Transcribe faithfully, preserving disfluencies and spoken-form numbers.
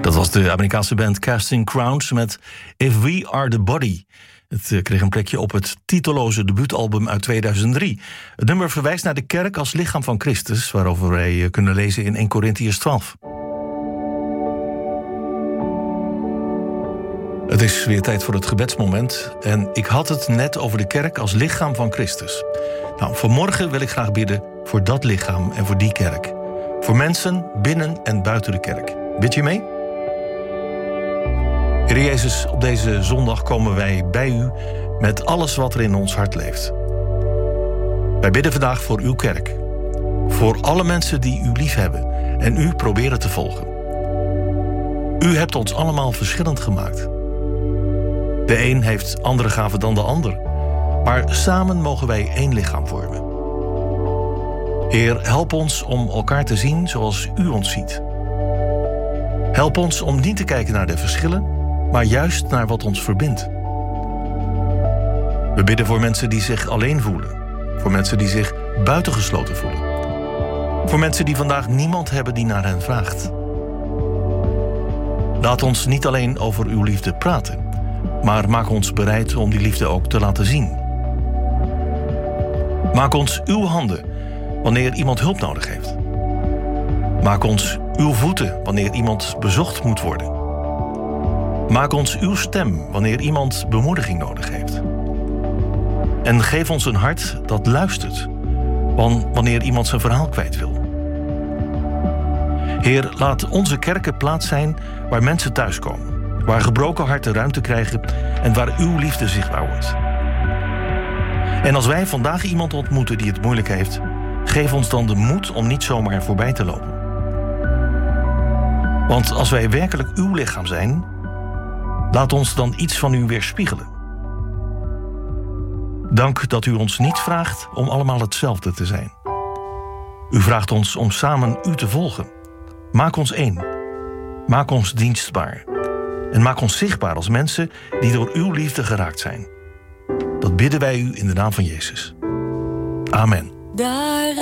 Dat was de Amerikaanse band Casting Crowns met If We Are The Body. Het uh, kreeg een plekje op het titelloze debuutalbum uit tweeduizend drie. Het nummer verwijst naar de kerk als lichaam van Christus, waarover wij uh, kunnen lezen in Eerste Korintiërs twaalf. Het is weer tijd voor het gebedsmoment en ik had het net over de kerk als lichaam van Christus. Nou, vanmorgen wil ik graag bidden voor dat lichaam en voor die kerk. Voor mensen binnen en buiten de kerk. Bid je mee? Heer Jezus, op deze zondag komen wij bij u met alles wat er in ons hart leeft. Wij bidden vandaag voor uw kerk. Voor alle mensen die u lief hebben en u proberen te volgen. U hebt ons allemaal verschillend gemaakt. De een heeft andere gaven dan de ander. Maar samen mogen wij één lichaam vormen. Heer, help ons om elkaar te zien zoals u ons ziet. Help ons om niet te kijken naar de verschillen, maar juist naar wat ons verbindt. We bidden voor mensen die zich alleen voelen. Voor mensen die zich buitengesloten voelen. Voor mensen die vandaag niemand hebben die naar hen vraagt. Laat ons niet alleen over uw liefde praten, maar maak ons bereid om die liefde ook te laten zien. Maak ons uw handen wanneer iemand hulp nodig heeft. Maak ons uw voeten wanneer iemand bezocht moet worden. Maak ons uw stem wanneer iemand bemoediging nodig heeft. En geef ons een hart dat luistert wanneer iemand zijn verhaal kwijt wil. Heer, laat onze kerken plaats zijn waar mensen thuiskomen. Waar gebroken harten ruimte krijgen en waar uw liefde zichtbaar wordt. En als wij vandaag iemand ontmoeten die het moeilijk heeft, geef ons dan de moed om niet zomaar voorbij te lopen. Want als wij werkelijk uw lichaam zijn, laat ons dan iets van u weerspiegelen. Dank dat u ons niet vraagt om allemaal hetzelfde te zijn. U vraagt ons om samen u te volgen. Maak ons één. Maak ons dienstbaar. En maak ons zichtbaar als mensen die door uw liefde geraakt zijn. Dat bidden wij u in de naam van Jezus. Amen. Daar